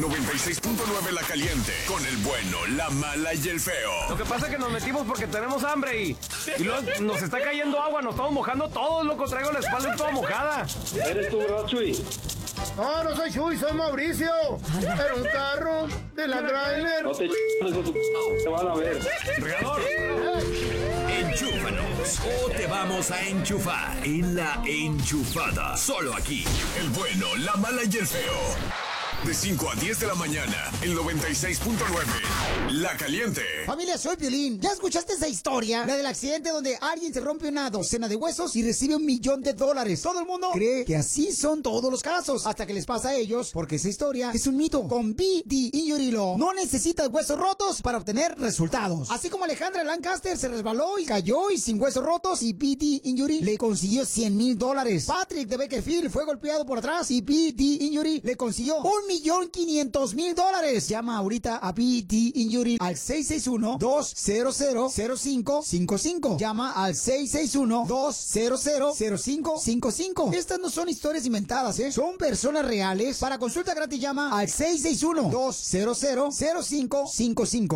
96.9 La Caliente. Con el bueno, la mala y el feo. Lo que pasa es que nos metimos porque tenemos hambre y luego nos está cayendo agua, nos estamos mojando todos, loco. Traigo la espalda toda mojada. ¿Eres tú, verdad, Chuy? No, no soy Chuy, soy Mauricio. Era un carro de la trailer. No te te van a ver. Regador. Enchúfanos o te vamos a enchufar en La Enchufada. Solo aquí, el bueno, la mala y el feo. De 5 a 10 de la mañana, el 96.9. La Caliente. Familia, soy Piolín. ¿Ya escuchaste esa historia? La del accidente donde alguien se rompe una docena de huesos y recibe $1 millón. Todo el mundo cree que así son todos los casos, hasta que les pasa a ellos, porque esa historia es un mito. Con BD Injury Law no necesitas huesos rotos para obtener resultados. Así como Alejandra Lancaster se resbaló y cayó y sin huesos rotos, y BD Injury le consiguió $100,000. Patrick de Bakersfield fue golpeado por atrás y BD Injury le consiguió $1,500,000. Llama ahorita a BD Injury al 661-200-0555. Llama al 661-200-0555. Estas no son historias inventadas, son personas reales. Para consulta gratis llama al 661-200-0555.